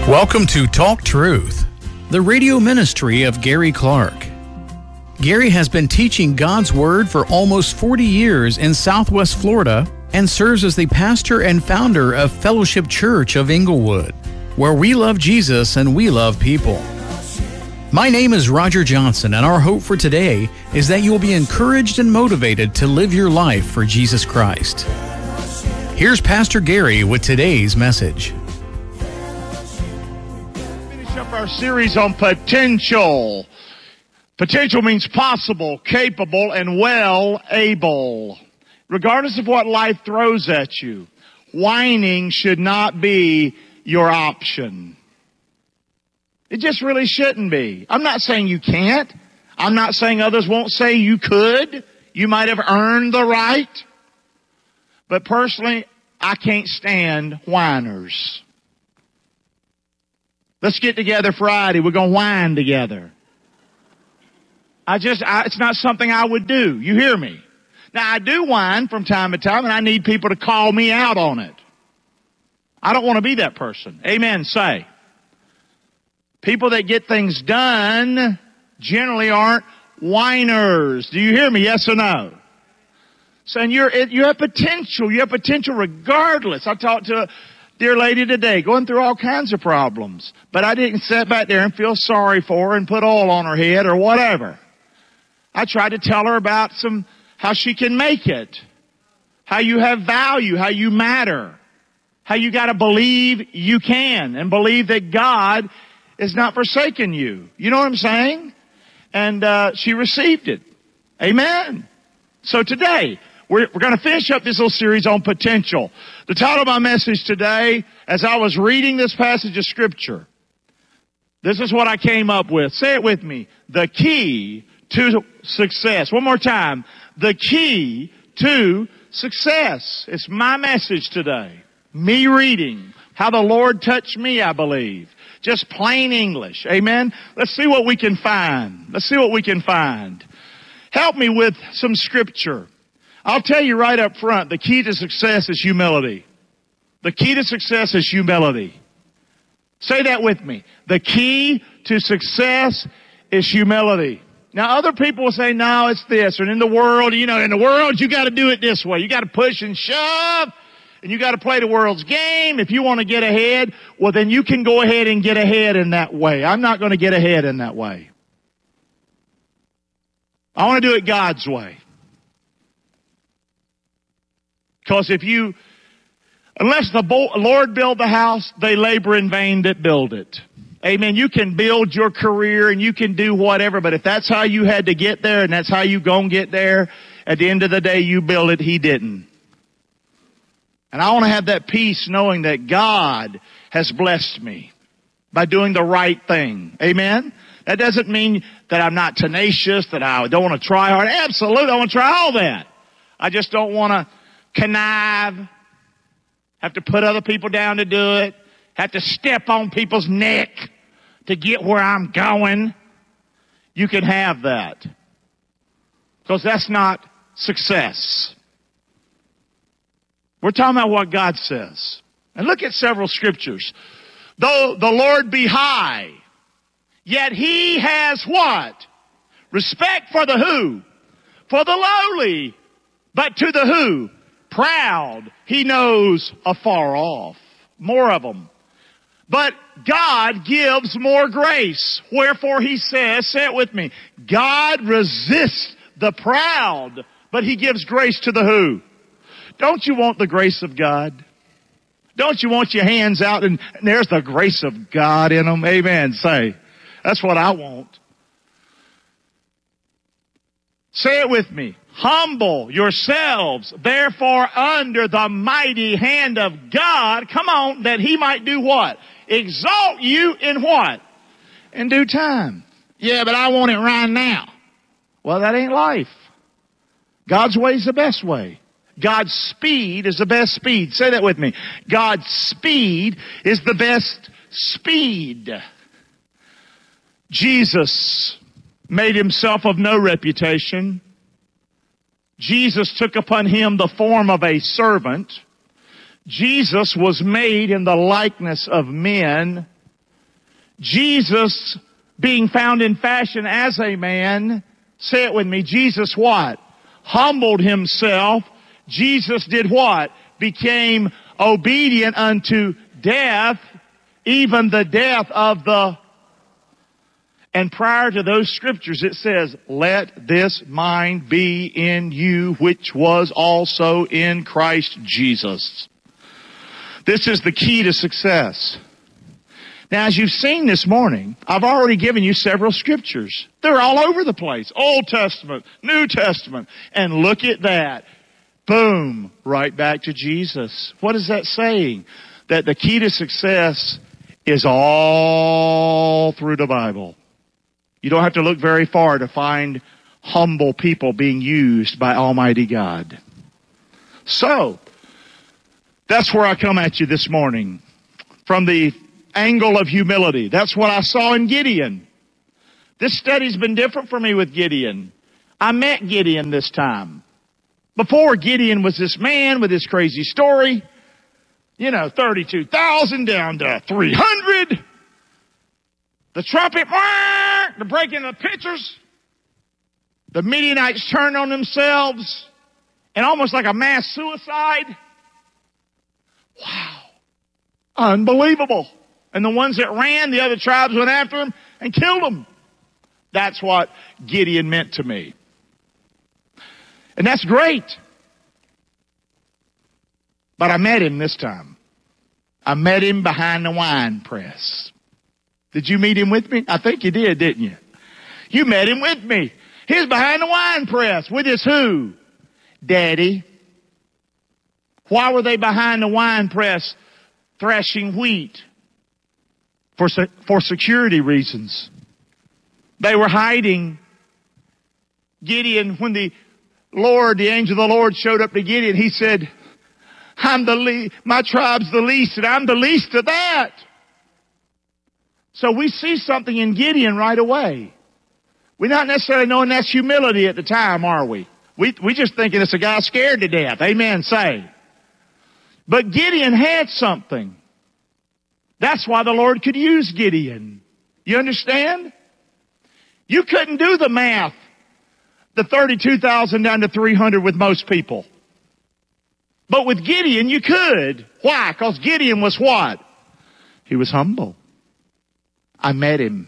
Welcome to Talk Truth, the radio ministry of Gary Clark. Gary has been teaching God's Word for almost 40 years in Southwest Florida and serves as the pastor and founder of Fellowship Church of Inglewood, where we love Jesus and we love people. My name is Roger Johnson, and our hope for today is that you will be encouraged and motivated to live your life for Jesus Christ. Here's Pastor Gary with today's message. Up our series on potential. Potential means possible, capable, and well able. Regardless of what life throws at you, whining should not be your option. It just really shouldn't be. I'm not saying you can't. I'm not saying others won't say you could. You might have earned the right. But personally, I can't stand whiners. Let's get together Friday. We're going to whine together. It's not something I would do. You hear me? Now, I do whine from time to time, and I need people to call me out on it. I don't want to be that person. Amen, say. People that get things done generally aren't whiners. Do you hear me? Yes or no? Saying you have potential. You have potential regardless. I talked to a dear lady today going through all kinds of problems. But I didn't sit back there and feel sorry for her and put oil on her head or whatever. I tried to tell her about how she can make it. How you have value, how you matter. How you gotta believe you can and believe that God is not forsaken you. You know what I'm saying? And she received it. Amen. So today, we're going to finish up this little series on potential. The title of my message today, as I was reading this passage of Scripture, this is what I came up with. Say it with me. The key to success. One more time. The key to success. It's my message today. Me reading. How the Lord touched me, I believe. Just plain English. Amen? Let's see what we can find. Let's see what we can find. Help me with some Scripture. I'll tell you right up front, the key to success is humility. The key to success is humility. Say that with me. The key to success is humility. Now, other people will say, no, it's this. And in the world, you got to do it this way. You got to push and shove. And you got to play the world's game. If you want to get ahead, well, then you can go ahead and get ahead in that way. I'm not going to get ahead in that way. I want to do it God's way. Because unless the Lord build the house, they labor in vain that build it. Amen. You can build your career and you can do whatever, but if that's how you had to get there and that's how you gonna get there, at the end of the day you build it, He didn't. And I want to have that peace knowing that God has blessed me by doing the right thing. Amen. That doesn't mean that I'm not tenacious, that I don't want to try hard. Absolutely, I want to try all that. I just don't want to connive, have to put other people down to do it, have to step on people's neck to get where I'm going. You can have that. Because that's not success. We're talking about what God says. And look at several scriptures. Though the Lord be high, yet He has what? Respect for the who? For the lowly. But to the who? Proud. He knows afar off. More of them. But God gives more grace. Wherefore He says, say it with me, God resists the proud, but He gives grace to the who? Don't you want the grace of God? Don't you want your hands out and there's the grace of God in them? Amen. Say, that's what I want. Say it with me. Humble yourselves, therefore, under the mighty hand of God. Come on, that He might do what? Exalt you in what? In due time. Yeah, but I want it right now. Well, that ain't life. God's way is the best way. God's speed is the best speed. Say that with me. God's speed is the best speed. Jesus made Himself of no reputation. Jesus took upon Him the form of a servant. Jesus was made in the likeness of men. Jesus, being found in fashion as a man, say it with me, Jesus what? Humbled himself. Jesus did what? Became obedient unto death, even the death of the... And prior to those scriptures it says, let this mind be in you, which was also in Christ Jesus. This is the key to success. Now, as you've seen this morning, I've already given you several scriptures. They're all over the place. Old Testament, New Testament. And look at that. Boom, right back to Jesus. What is that saying? That the key to success is all through the Bible. You don't have to look very far to find humble people being used by Almighty God. So, that's where I come at you this morning. From the angle of humility. That's what I saw in Gideon. This study's been different for me with Gideon. I met Gideon this time. Before, Gideon was this man with this crazy story. 32,000 down to 300. The trumpet, the breaking of the pitchers. The Midianites turned on themselves. And almost like a mass suicide. Wow. Unbelievable. And the ones that ran, the other tribes went after them and killed them. That's what Gideon meant to me. And that's great. But I met him this time. I met him behind the wine press. Did you meet him with me? I think you did, didn't you? You met him with me. He's behind the wine press with his who? Daddy. Why were they behind the wine press threshing wheat? For security reasons. They were hiding. Gideon, when the angel of the Lord showed up to Gideon, he said, my tribe's the least, and I'm the least of that. So we see something in Gideon right away. We're not necessarily knowing that's humility at the time, are we? We just thinking it's a guy scared to death. Amen, say. But Gideon had something. That's why the Lord could use Gideon. You understand? You couldn't do the math, the 32,000 down to 300 with most people. But with Gideon, you could. Why? Because Gideon was what? He was humble. I met him.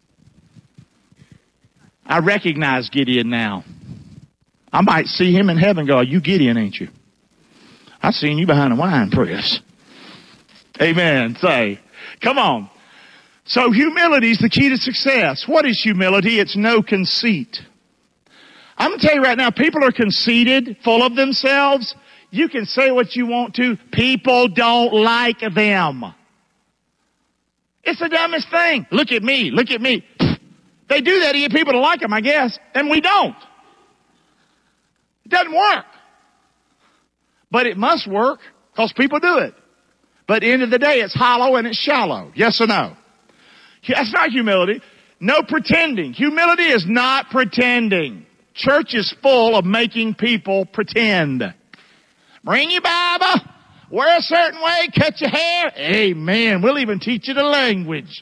I recognize Gideon now. I might see him in heaven and go, you Gideon, ain't you? I seen you behind the wine press. Amen. Say, come on. So humility is the key to success. What is humility? It's no conceit. I'm going to tell you right now, people are conceited, full of themselves. You can say what you want to. People don't like them. It's the dumbest thing. Look at me. Look at me. They do that to get people to like them, I guess. And we don't. It doesn't work. But it must work because people do it. But at the end of the day, it's hollow and it's shallow. Yes or no? That's not humility. No pretending. Humility is not pretending. Church is full of making people pretend. Bring your Bible. Wear a certain way. Cut your hair. Amen. We'll even teach you the language.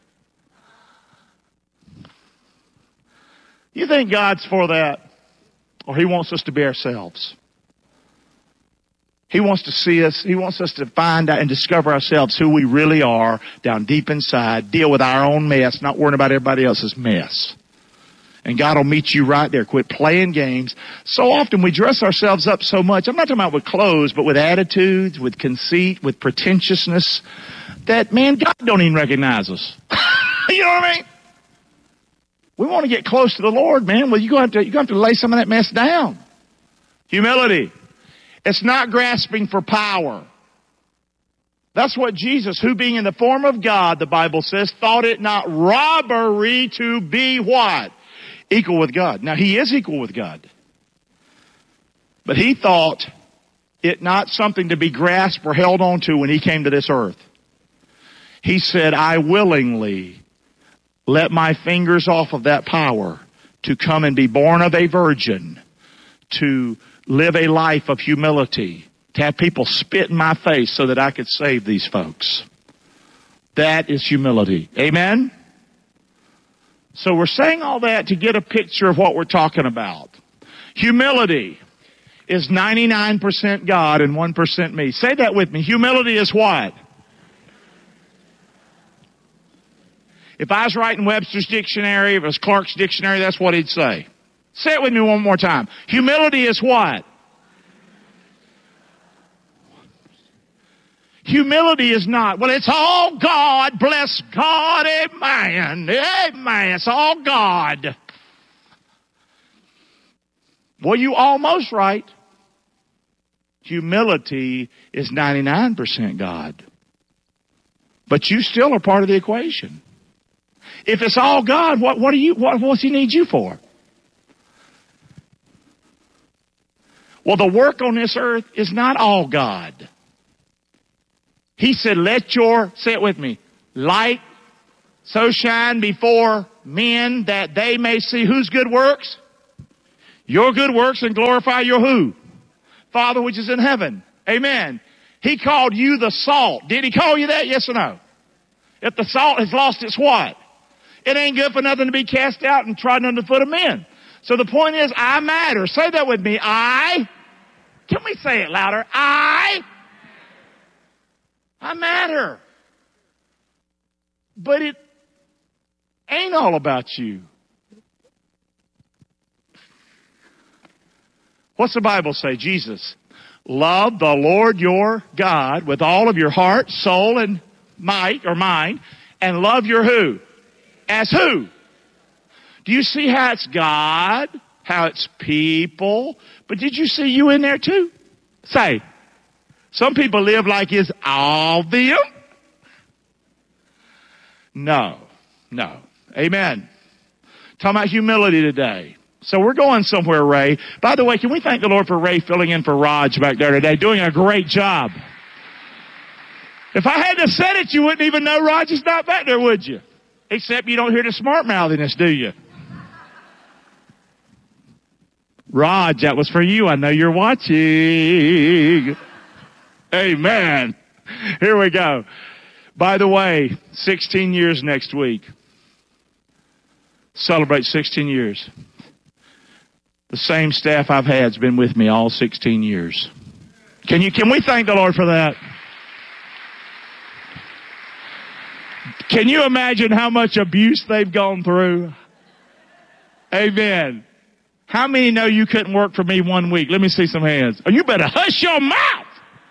You think God's for that? Or He wants us to be ourselves? He wants to see us. He wants us to find out and discover ourselves, who we really are down deep inside, deal with our own mess, not worrying about everybody else's mess. And God will meet you right there. Quit playing games. So often we dress ourselves up so much. I'm not talking about with clothes, but with attitudes, with conceit, with pretentiousness, that, man, God don't even recognize us. You know what I mean? We want to get close to the Lord, man. Well, you're going to have to lay some of that mess down. Humility. It's not grasping for power. That's what Jesus, who being in the form of God, the Bible says, thought it not robbery to be what? Equal with God. Now, He is equal with God. But He thought it not something to be grasped or held on to when He came to this earth. He said, I willingly let my fingers off of that power to come and be born of a virgin, to live a life of humility, to have people spit in my face so that I could save these folks. That is humility. Amen? So we're saying all that to get a picture of what we're talking about. Humility is 99% God and 1% me. Say that with me. Humility is what? If I was writing Webster's dictionary, if it was Clark's dictionary, that's what he'd say. Say it with me one more time. Humility is what? Humility is not. Well, it's all God. Bless God. Amen. Amen. It's all God. Well, you almost right. Humility is 99% God. But you still are part of the equation. If it's all God, what's He need you for? Well, the work on this earth is not all God. He said, say it with me, light so shine before men that they may see whose good works? Your good works, and glorify your who? Father which is in heaven. Amen. He called you the salt. Did He call you that? Yes or no? If the salt has lost its what? It ain't good for nothing to be cast out and trodden under the foot of men. So the point is, I matter. Say that with me. Can we say it louder? I matter. But it ain't all about you. What's the Bible say? Jesus, love the Lord your God with all of your heart, soul, and might or mind, and love your who? As who? Do you see how it's God? How it's people? But did you see you in there too? Say, some people live like it's all them. No. Amen. Talking about humility today. So we're going somewhere, Ray. By the way, can we thank the Lord for Ray filling in for Raj back there today, doing a great job. If I hadn't have said it, you wouldn't even know Raj is not back there, would you? Except you don't hear the smart mouthiness, do you? Raj, that was for you. I know you're watching. Amen. Here we go. By the way, 16 years next week. Celebrate 16 years. The same staff I've had has been with me all 16 years. Can we thank the Lord for that? Can you imagine how much abuse they've gone through? Amen. How many know you couldn't work for me 1 week? Let me see some hands. Oh, you better hush your mouth.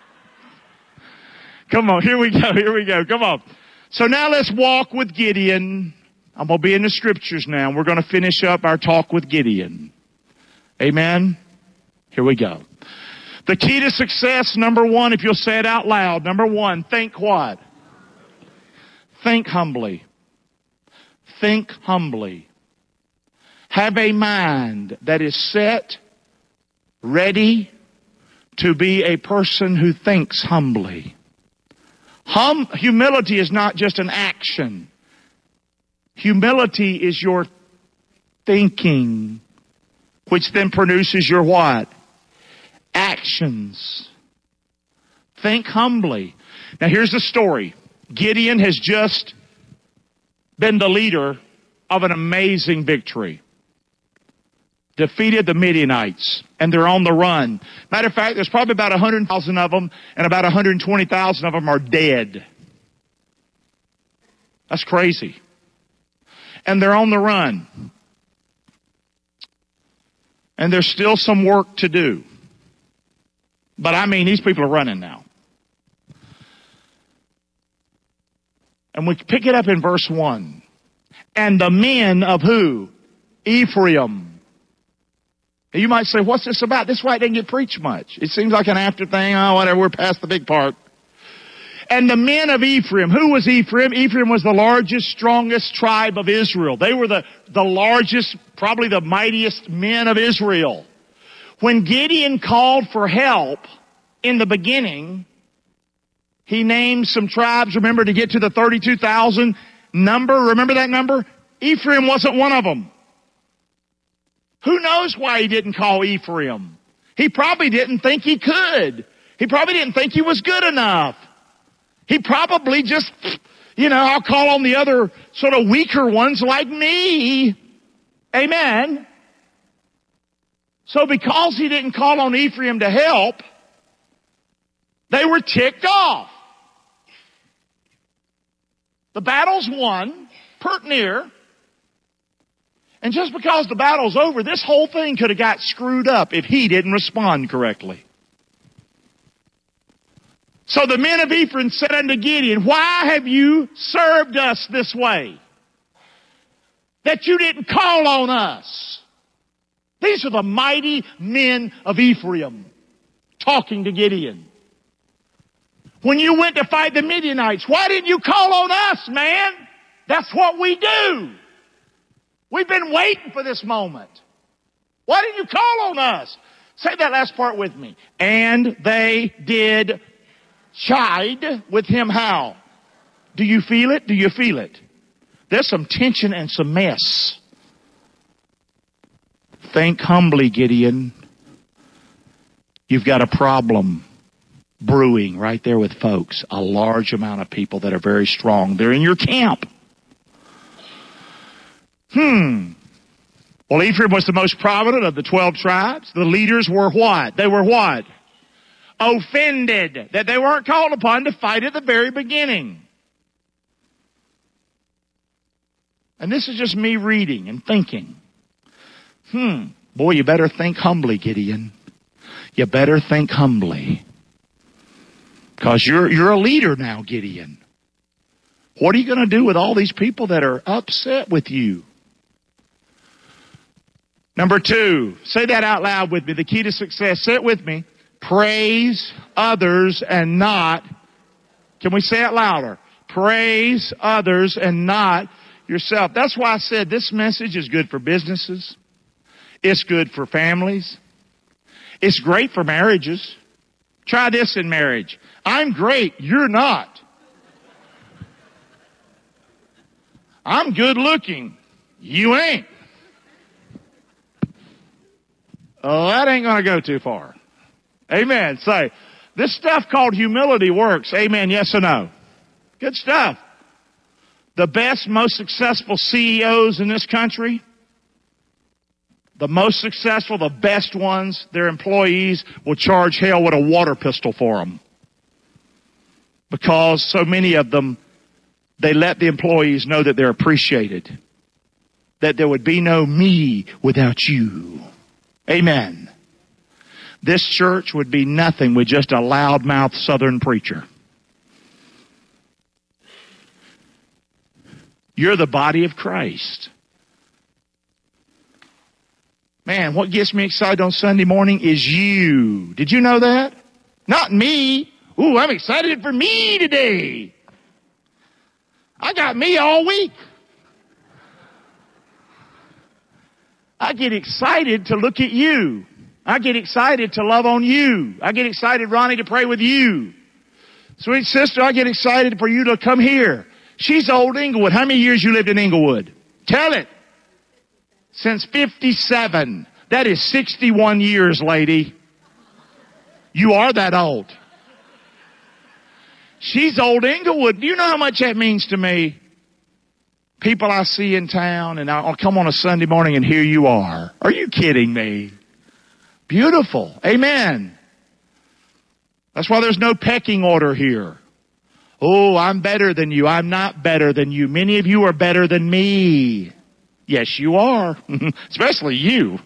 Come on, here we go. Come on. So now let's walk with Gideon. I'm going to be in the scriptures now. We're going to finish up our talk with Gideon. Amen. Here we go. The key to success, number one, if you'll say it out loud. Number one, think what? Think humbly. Think humbly. Have a mind that is set, ready to be a person who thinks humbly. Humility is not just an action. Humility is your thinking, which then produces your what? Actions. Think humbly. Now here's the story. Gideon has just been the leader of an amazing victory. Defeated the Midianites, and they're on the run. Matter of fact, there's probably about 100,000 of them, and about 120,000 of them are dead. That's crazy. And they're on the run. And there's still some work to do. But I mean, these people are running now. And we pick it up in verse 1. And the men of who? Ephraim. You might say, what's this about? This is why it didn't get preached much. It seems like an after thing. Oh, whatever, we're past the big part. And the men of Ephraim. Who was Ephraim? Ephraim was the largest, strongest tribe of Israel. They were the largest, probably the mightiest men of Israel. When Gideon called for help in the beginning, he named some tribes, remember, to get to the 32,000 number. Remember that number? Ephraim wasn't one of them. Who knows why he didn't call Ephraim? He probably didn't think he could. He probably didn't think he was good enough. He probably just, I'll call on the other sort of weaker ones like me. Amen. So because he didn't call on Ephraim to help, they were ticked off. The battle's won, pert near. And just because the battle's over, this whole thing could have got screwed up if he didn't respond correctly. So the men of Ephraim said unto Gideon, why have you served us this way? That you didn't call on us. These are the mighty men of Ephraim talking to Gideon. When you went to fight the Midianites, why didn't you call on us, man? That's what we do. We've been waiting for this moment. Why didn't you call on us? Say that last part with me. And they did chide with him how? Do you feel it? Do you feel it? There's some tension and some mess. Think humbly, Gideon. You've got a problem brewing right there with folks. A large amount of people that are very strong. They're in your camp. Well, Ephraim was the most prominent of the 12 tribes. The leaders were what? They were what? Offended that they weren't called upon to fight at the very beginning. And this is just me reading and thinking. Boy, you better think humbly, Gideon. You better think humbly. Because you're a leader now, Gideon. What are you going to do with all these people that are upset with you? Number 2, say that out loud with me. The key to success, say it with me. Praise others and not, can we say it louder? Praise others and not yourself. That's why I said this message is good for businesses. It's good for families. It's great for marriages. Try this in marriage. I'm great, you're not. I'm good looking, you ain't. Oh, that ain't going to go too far. Amen. Say, this stuff called humility works. Amen. Yes or no? Good stuff. The best, most successful CEOs in this country, the most successful, the best ones, their employees will charge hell with a water pistol for them. Because so many of them, they let the employees know that they're appreciated. That there would be no me without you. Amen. This church would be nothing with just a loudmouth southern preacher. You're the body of Christ. Man, what gets me excited on Sunday morning is you. Did you know that? Not me. Ooh, I'm excited for me today. I got me all week. I get excited to look at you. I get excited to love on you. I get excited, Ronnie, to pray with you. Sweet sister, I get excited for you to come here. She's old Inglewood. How many years you lived in Inglewood? Tell it. Since 57. That is 61 years, lady. You are that old. She's old Inglewood. Do you know how much that means to me? People I see in town, and I'll come on a Sunday morning and here you are. Are you kidding me? Beautiful. Amen. That's why there's no pecking order here. Oh, I'm better than you. I'm not better than you. Many of you are better than me. Yes, you are. Especially you.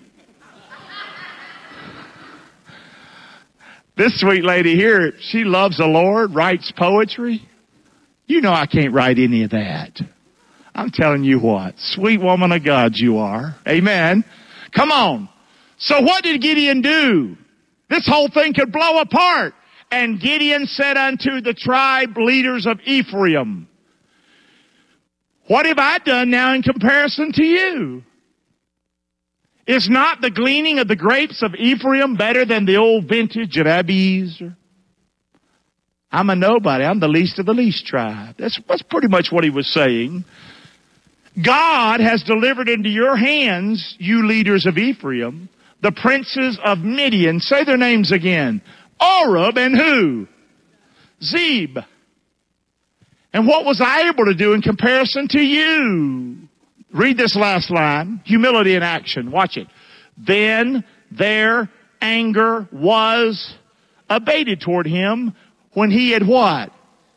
This sweet lady here, she loves the Lord, writes poetry. You know I can't write any of that. I'm telling you what, sweet woman of God you are. Amen. Come on. So what did Gideon do? This whole thing could blow apart. And Gideon said unto the tribe leaders of Ephraim, what have I done now in comparison to you? Is not the gleaning of the grapes of Ephraim better than the old vintage of Abiezer? I'm a nobody. I'm the least of the least tribe. That's pretty much what he was saying. God has delivered into your hands, you leaders of Ephraim, the princes of Midian. Say their names again. Oreb and who? Zeb. And what was I able to do in comparison to you? Read this last line. Humility in action. Watch it. Then their anger was abated toward him when he had what?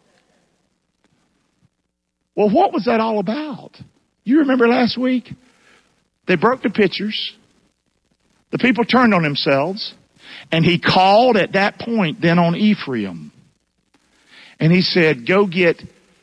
Well, what was that all about? You remember last week? They broke the pitchers. The people turned on themselves. And he called at that point then on Ephraim. And he said, go get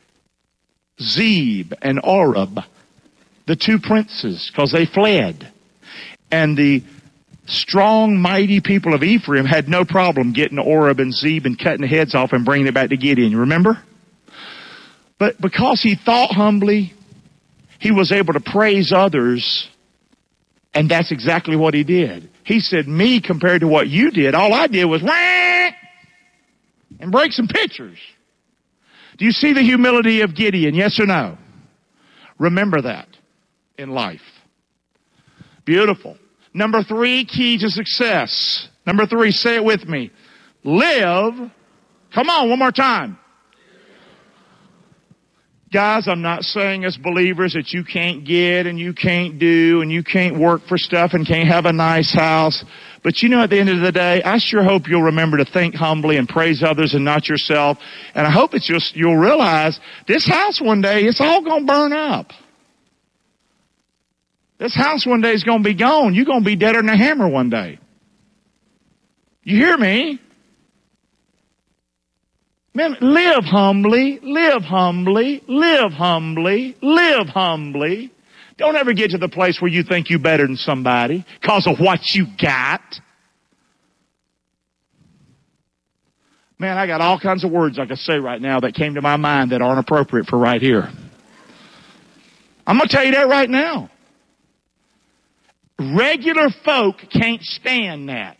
Zeb and Oreb, the two princes, because they fled. And the strong, mighty people of Ephraim had no problem getting Oreb and Zeb and cutting the heads off and bringing it back to Gideon. You remember? But because he thought humbly, he was able to praise others, and that's exactly what he did. He said, me compared to what you did, all I did was whack and break some pitchers. Do you see the humility of Gideon? Yes or no? Remember that in life. Beautiful. Number 3, key to success. Number 3, say it with me. Live. Come on, one more time. Guys, I'm not saying as believers that you can't get and you can't do and you can't work for stuff and can't have a nice house. But you know, at the end of the day, I sure hope you'll remember to think humbly and praise others and not yourself. And I hope it's just you'll realize this house one day, it's all going to burn up. This house one day is going to be gone. You're going to be deader than a hammer one day. You hear me? Man, live humbly, live humbly, live humbly, live humbly. Don't ever get to the place where you think you're better than somebody because of what you got. Man, I got all kinds of words I could say right now that came to my mind that aren't appropriate for right here. I'm going to tell you that right now. Regular folk can't stand that.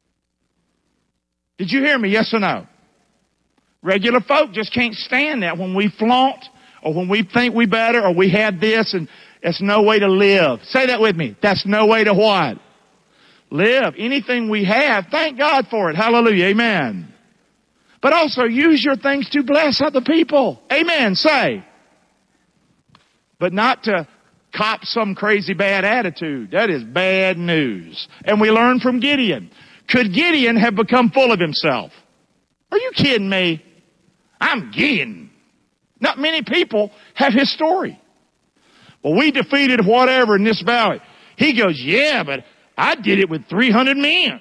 Did you hear me? Yes or no? Regular folk just can't stand that when we flaunt or when we think we better or we had this, and it's no way to live. Say that with me. That's no way to what? Live. Anything we have, thank God for it. Hallelujah. Amen. But also use your things to bless other people. Amen. Say. But not to cop some crazy bad attitude. That is bad news. And we learn from Gideon. Could Gideon have become full of himself? Are you kidding me? I'm Gideon. Not many people have his story. Well, we defeated whatever in this valley. He goes, yeah, but I did it with 300 men.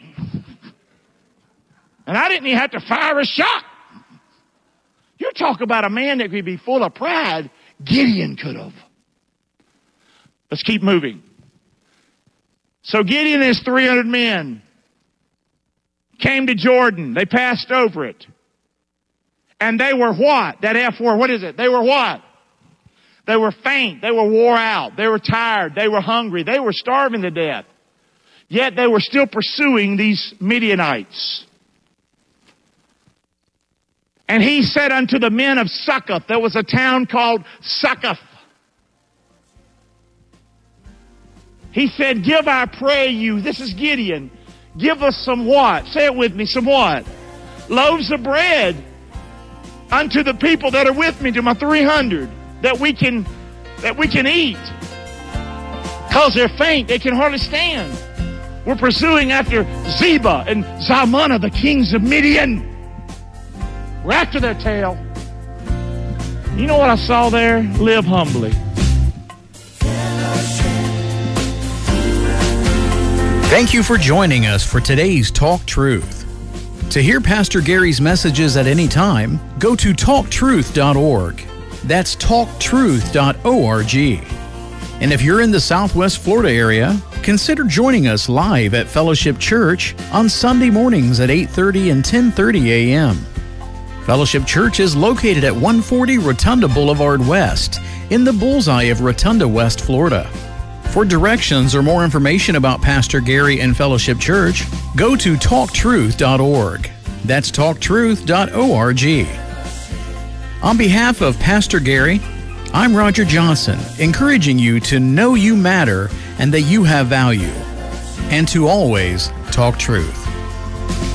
And I didn't even have to fire a shot. You talk about a man that could be full of pride. Gideon could have. Let's keep moving. So Gideon and his 300 men came to Jordan. They passed over it. And they were what? That F word, what is it? They were what? They were faint. They were wore out. They were tired. They were hungry. They were starving to death. Yet they were still pursuing these Midianites. And he said unto the men of Succoth, there was a town called Succoth. He said, give, I pray you, this is Gideon, give us some what? Say it with me, some what? Loaves of bread unto the people that are with me, to my 300, that we can eat. Because they're faint, they can hardly stand. We're pursuing after Zebah and Zalmunna, the kings of Midian. We're after their tail. You know what I saw there? Live humbly. Thank you for joining us for today's Talk Truth. To hear Pastor Gary's messages at any time, go to talktruth.org. That's talktruth.org. And if you're in the Southwest Florida area, consider joining us live at Fellowship Church on Sunday mornings at 8:30 and 10:30 a.m. Fellowship Church is located at 140 Rotunda Boulevard West in the bullseye of Rotunda, West Florida. For directions or more information about Pastor Gary and Fellowship Church, go to talktruth.org. That's talktruth.org. On behalf of Pastor Gary, I'm Roger Johnson, encouraging you to know you matter and that you have value, and to always talk truth.